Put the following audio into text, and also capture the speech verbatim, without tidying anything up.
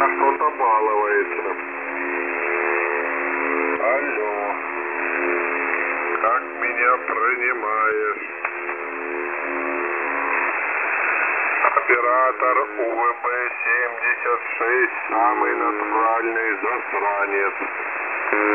что-то балуется. Алло. Как меня принимаешь? Оператор У В Б семьдесят шесть, самый натуральный засранец.